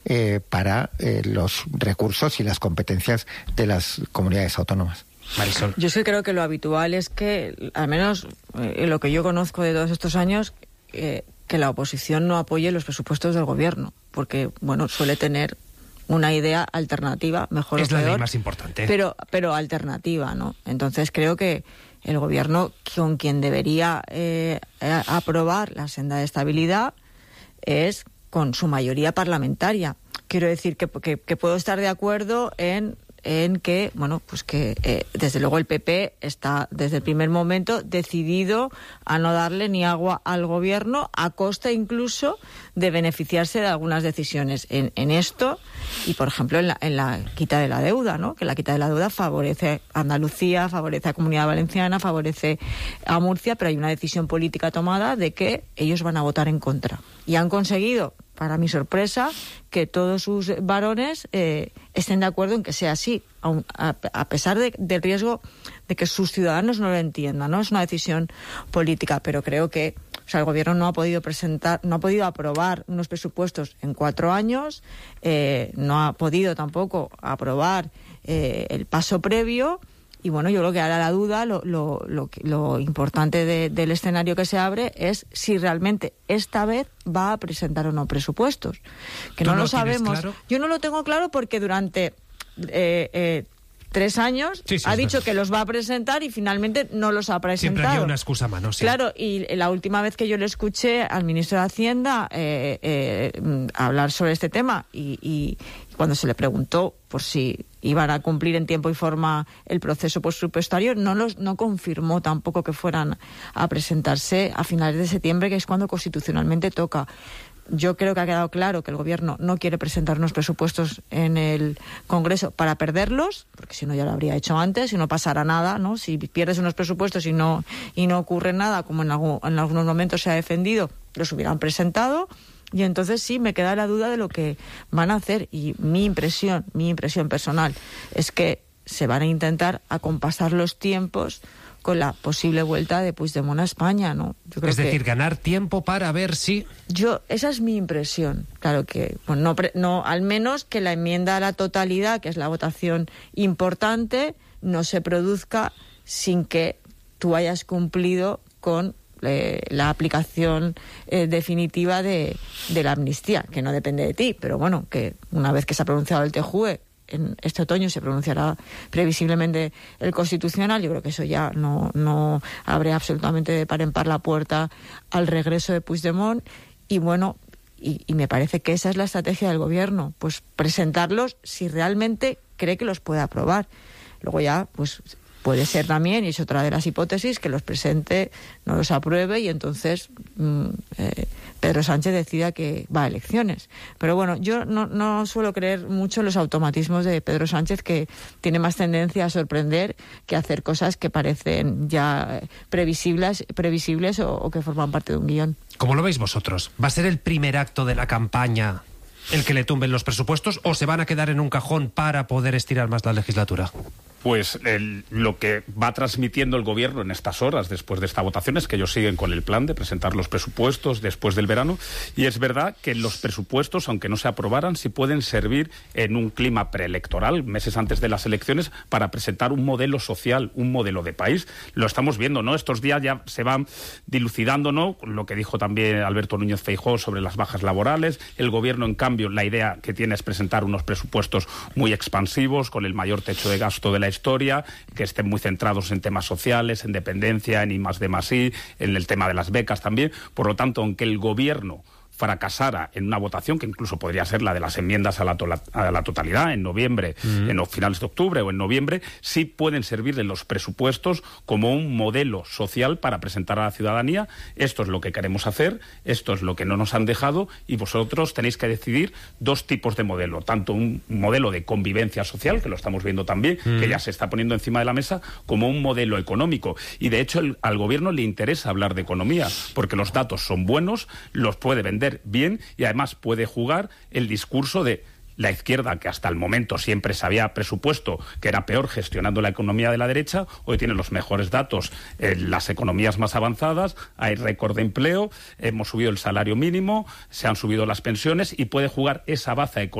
para los recursos y las competencias de las comunidades autónomas. Marisol. Yo sí creo que lo habitual es que, al menos lo que yo conozco de todos estos años, que la oposición no apoye los presupuestos del gobierno, porque, bueno, suele tener una idea alternativa, mejor o peor. Es la ley más importante. Pero alternativa, ¿no? Entonces creo que el gobierno, con quien debería aprobar la senda de estabilidad, es con su mayoría parlamentaria. Quiero decir que puedo estar de acuerdo en que, bueno, pues que desde luego el PP está desde el primer momento decidido a no darle ni agua al gobierno, a costa incluso de beneficiarse de algunas decisiones en esto y, por ejemplo, en la quita de la deuda, ¿no? Que la quita de la deuda favorece a Andalucía, favorece a Comunidad Valenciana, favorece a Murcia, pero hay una decisión política tomada de que ellos van a votar en contra. Y han conseguido, para mi sorpresa, que todos sus varones estén de acuerdo en que sea así, a pesar del riesgo de que sus ciudadanos no lo entiendan, ¿no? Es una decisión política, pero creo que, o sea, el gobierno no ha podido aprobar unos presupuestos en 4 años, no ha podido tampoco aprobar el paso previo. Y bueno, yo creo que ahora la duda, lo importante del escenario que se abre es si realmente esta vez va a presentar o no presupuestos. Que no lo sabemos. Claro. Yo no lo tengo claro porque durante 3 años ha dicho que los va a presentar y finalmente no los ha presentado. Siempre había una excusa a mano, sí. Claro, y la última vez que yo le escuché al ministro de Hacienda hablar sobre este tema y cuando se le preguntó por si iban a cumplir en tiempo y forma el proceso presupuestario, no confirmó tampoco que fueran a presentarse a finales de septiembre, que es cuando constitucionalmente toca. Yo creo que ha quedado claro que el gobierno no quiere presentar unos presupuestos en el Congreso para perderlos, porque si no ya lo habría hecho antes y no pasará nada, ¿no? Si pierdes unos presupuestos y no ocurre nada, como en algunos momentos se ha defendido, los hubieran presentado. Y entonces sí, me queda la duda de lo que van a hacer. Y mi impresión personal es que se van a intentar acompasar los tiempos con la posible vuelta de Puigdemont a España, ¿no? Yo creo decir, ganar tiempo para ver si... Esa es mi impresión. Claro que, pues no, al menos que la enmienda a la totalidad, que es la votación importante, no se produzca sin que tú hayas cumplido con la aplicación definitiva de la amnistía, que no depende de ti, pero bueno, que una vez que se ha pronunciado el TJUE, en este otoño se pronunciará previsiblemente el Constitucional. Yo creo que eso ya no abre absolutamente de par en par la puerta al regreso de Puigdemont. Y bueno, y me parece que esa es la estrategia del gobierno, pues presentarlos si realmente cree que los puede aprobar. Luego ya, pues puede ser también, y es otra de las hipótesis, que los presente, no los apruebe y entonces Pedro Sánchez decida que va a elecciones. Pero bueno, yo no suelo creer mucho en los automatismos de Pedro Sánchez, que tiene más tendencia a sorprender que a hacer cosas que parecen ya previsibles o que forman parte de un guión. ¿Cómo lo veis vosotros? ¿Va a ser el primer acto de la campaña el que le tumben los presupuestos o se van a quedar en un cajón para poder estirar más la legislatura? Pues lo que va transmitiendo el gobierno en estas horas después de esta votación es que ellos siguen con el plan de presentar los presupuestos después del verano, y es verdad que los presupuestos, aunque no se aprobaran, sí pueden servir en un clima preelectoral, meses antes de las elecciones, para presentar un modelo social, un modelo de país. Lo estamos viendo, ¿no? Estos días ya se van dilucidando, ¿no? Lo que dijo también Alberto Núñez Feijóo sobre las bajas laborales. El gobierno, en cambio, la idea que tiene es presentar unos presupuestos muy expansivos, con el mayor techo de gasto de la historia, que estén muy centrados en temas sociales, en dependencia, en I+D+I, en el tema de las becas también. Por lo tanto, aunque el gobierno fracasara en una votación que incluso podría ser la de las enmiendas a la totalidad en noviembre, en finales de octubre o en noviembre, sí pueden servir de los presupuestos como un modelo social para presentar a la ciudadanía: esto es lo que queremos hacer, esto es lo que no nos han dejado, y vosotros tenéis que decidir 2 tipos de modelo, tanto un modelo de convivencia social, que lo estamos viendo también, que ya se está poniendo encima de la mesa, como un modelo económico. Y de hecho al gobierno le interesa hablar de economía, porque los datos son buenos, los puede vender bien, y además puede jugar el discurso de la izquierda, que hasta el momento siempre se había presupuesto que era peor gestionando la economía de la derecha. Hoy tiene los mejores datos en las economías más avanzadas, hay récord de empleo, hemos subido el salario mínimo, se han subido las pensiones, y puede jugar esa baza económica